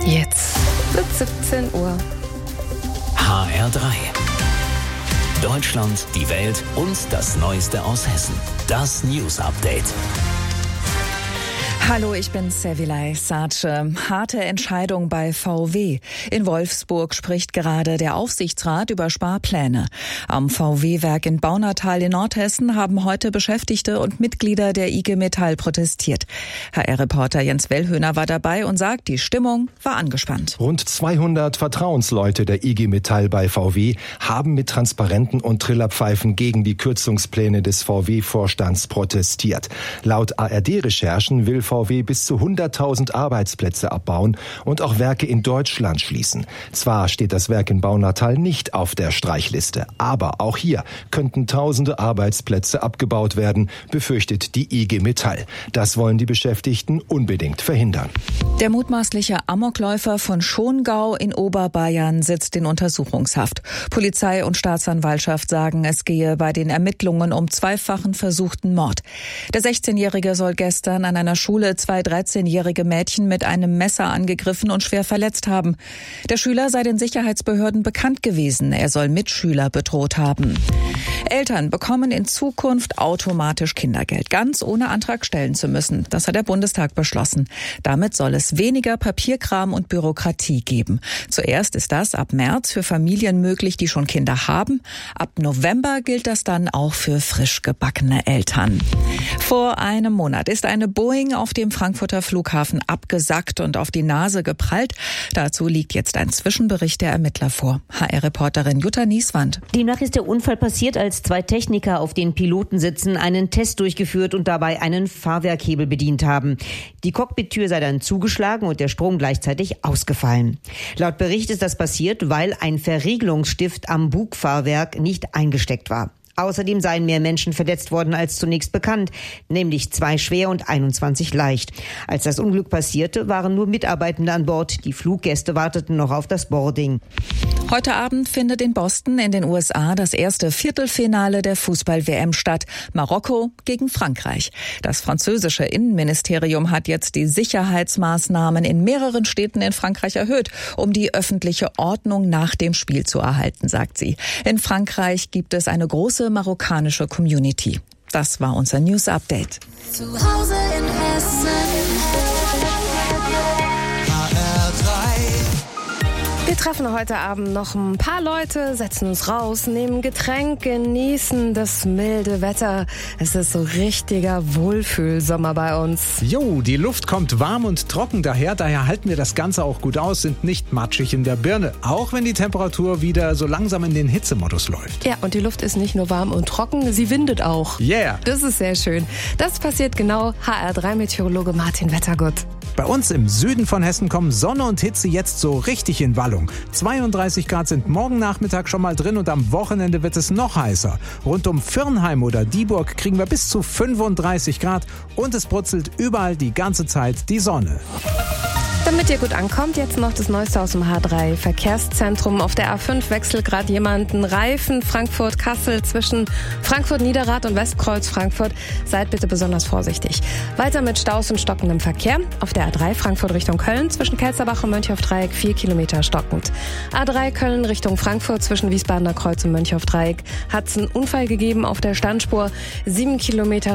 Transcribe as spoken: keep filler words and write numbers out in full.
Jetzt wird siebzehn Uhr. H R drei. Deutschland, die Welt und das Neueste aus Hessen. Das News Update. Hallo, ich bin Servilay Sace. Harte Entscheidung bei V W. In Wolfsburg spricht gerade der Aufsichtsrat über Sparpläne. Am V W-Werk in Baunatal in Nordhessen haben heute Beschäftigte und Mitglieder der I G Metall protestiert. H R-Reporter Jens Wellhöhner war dabei und sagt, die Stimmung war angespannt. Rund zweihundert Vertrauensleute der I G Metall bei V W haben mit Transparenten und Trillerpfeifen gegen die Kürzungspläne des V W-Vorstands protestiert. Laut A R D-Recherchen will V W bis zu hunderttausend Arbeitsplätze abbauen und auch Werke in Deutschland schließen. Zwar steht das Werk in Baunatal nicht auf der Streichliste, aber auch hier könnten tausende Arbeitsplätze abgebaut werden, befürchtet die I G Metall. Das wollen die Beschäftigten unbedingt verhindern. Der mutmaßliche Amokläufer von Schongau in Oberbayern sitzt in Untersuchungshaft. Polizei und Staatsanwaltschaft sagen, es gehe bei den Ermittlungen um zweifachen versuchten Mord. Der sechzehnjährige soll gestern an einer Schule zwei dreizehnjährige Mädchen mit einem Messer angegriffen und schwer verletzt haben. Der Schüler sei den Sicherheitsbehörden bekannt gewesen. Er soll Mitschüler bedroht haben. Eltern bekommen in Zukunft automatisch Kindergeld, ganz ohne Antrag stellen zu müssen. Das hat der Bundestag beschlossen. Damit soll es weniger Papierkram und Bürokratie geben. Zuerst ist das ab März für Familien möglich, die schon Kinder haben. Ab November gilt das dann auch für frisch gebackene Eltern. Vor einem Monat ist eine Boeing auf dem Frankfurter Flughafen abgesackt und auf die Nase geprallt. Dazu liegt jetzt ein Zwischenbericht der Ermittler vor. H R-Reporterin Jutta Nieswand. Demnach ist der Unfall passiert, als zwei Techniker auf den Pilotensitzen einen Test durchgeführt und dabei einen Fahrwerkhebel bedient haben. Die Cockpittür sei dann zugeschlagen und der Strom gleichzeitig ausgefallen. Laut Bericht ist das passiert, weil ein Verriegelungsstift am Bugfahrwerk nicht eingesteckt war. Außerdem seien mehr Menschen verletzt worden als zunächst bekannt, nämlich zwei schwer und einundzwanzig leicht. Als das Unglück passierte, waren nur Mitarbeitende an Bord. Die Fluggäste warteten noch auf das Boarding. Heute Abend findet in Boston in den U S A das erste Viertelfinale der Fußball-W M statt. Marokko gegen Frankreich. Das französische Innenministerium hat jetzt die Sicherheitsmaßnahmen in mehreren Städten in Frankreich erhöht, um die öffentliche Ordnung nach dem Spiel zu erhalten, sagt sie. In Frankreich gibt es eine große marokkanische Community. Das war unser News Update. Zu Hause in Hessen. Wir treffen heute Abend noch ein paar Leute, setzen uns raus, nehmen Getränk, genießen das milde Wetter. Es ist so richtiger Wohlfühlsommer bei uns. Jo, die Luft kommt warm und trocken daher, daher halten wir das Ganze auch gut aus, sind nicht matschig in der Birne, auch wenn die Temperatur wieder so langsam in den Hitzemodus läuft. Ja, und die Luft ist nicht nur warm und trocken, sie windet auch. Yeah! Das ist sehr schön. Das passiert genau. H R drei Meteorologe Martin Wettergut. Bei uns im Süden von Hessen kommen Sonne und Hitze jetzt so richtig in Wallung. zweiunddreißig Grad sind morgen Nachmittag schon mal drin und am Wochenende wird es noch heißer. Rund um Virnheim oder Dieburg kriegen wir bis zu fünfunddreißig Grad und es brutzelt überall die ganze Zeit die Sonne. Damit ihr gut ankommt, jetzt noch das Neueste aus dem H drei Verkehrszentrum. Auf der A fünf wechselt gerade jemand einen Reifen. Frankfurt-Kassel zwischen Frankfurt-Niederrad und Westkreuz Frankfurt. Seid bitte besonders vorsichtig. Weiter mit Staus und stockendem Verkehr. Auf der A drei Frankfurt Richtung Köln zwischen Kelzerbach und Mönchhoff-Dreieck vier Kilometer stockend. A drei Köln Richtung Frankfurt zwischen Wiesbadener Kreuz und Mönchhoff-Dreieck hat es einen Unfall gegeben auf der Standspur. sieben Kilometer